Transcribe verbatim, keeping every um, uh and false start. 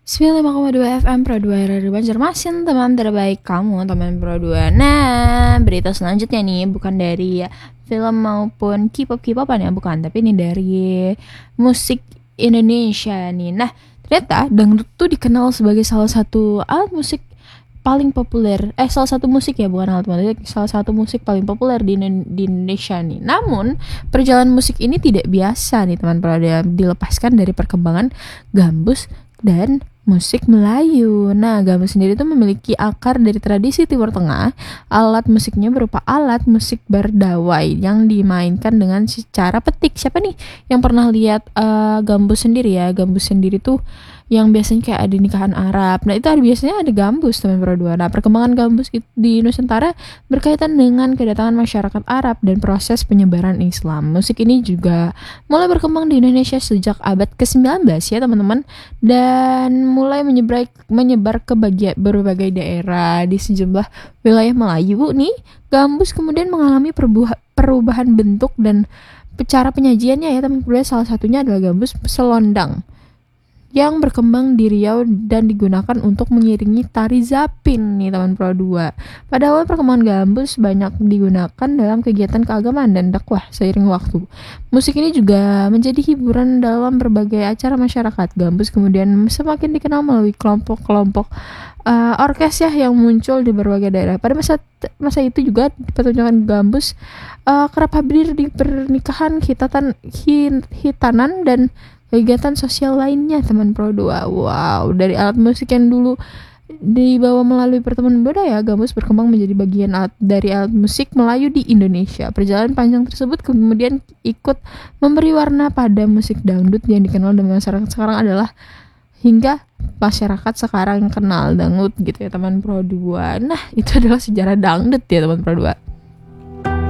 sembilan puluh lima koma dua F M Pro dua Radio Banjarmasin, teman terbaik kamu, teman Pro dua. Nah, berita selanjutnya nih bukan dari film maupun K-pop K-popan ya, bukan, tapi ini dari musik Indonesia nih. Nah, ternyata dangdut tuh dikenal sebagai salah satu alat musik paling populer. Eh, salah satu musik ya, bukan alat musik, salah satu musik paling populer di, di Indonesia nih. Namun, perjalanan musik ini tidak biasa nih, teman Pro, dilepaskan dari perkembangan gambus dan musik Melayu. Nah, gambus sendiri itu memiliki akar dari tradisi Timur Tengah. Alat musiknya berupa alat musik berdawai yang dimainkan dengan secara petik. Siapa nih yang pernah lihat uh, gambus sendiri ya? Gambus sendiri tuh yang biasanya kayak ada nikahan Arab. Nah, itu ada biasanya ada gambus, teman Pro dua. Nah, perkembangan gambus di Nusantara berkaitan dengan kedatangan masyarakat Arab dan proses penyebaran Islam. Musik ini juga mulai berkembang di Indonesia sejak abad kesembilan belas ya, teman-teman. Dan mulai menyebar menyebar ke bagian berbagai daerah di sejumlah wilayah Melayu nih. Gambus kemudian mengalami perubahan, perubahan bentuk dan cara penyajiannya ya, teman-teman. Salah satunya adalah gambus selondang yang berkembang di Riau dan digunakan untuk mengiringi tari zapin nih, teman Pro dua. Pada awal perkembangan gambus banyak digunakan dalam kegiatan keagamaan dan dakwah seiring waktu. Musik ini juga menjadi hiburan dalam berbagai acara masyarakat. Gambus kemudian semakin dikenal melalui kelompok-kelompok uh, orkes ya yang muncul di berbagai daerah. Pada masa masa itu juga pertunjukan gambus uh, kerap hadir di pernikahan, hitatan, hit, hitanan dan kegiatan sosial lainnya, teman Pro dua. Wow, dari alat musik yang dulu dibawa melalui pertemuan budaya, gambus berkembang menjadi bagian alat dari alat musik Melayu di Indonesia. Perjalanan panjang tersebut kemudian ikut memberi warna pada musik dangdut yang dikenal dengan masyarakat sekarang adalah hingga masyarakat sekarang kenal dangdut gitu ya, teman Pro dua. Nah, itu adalah sejarah dangdut ya, teman Pro dua.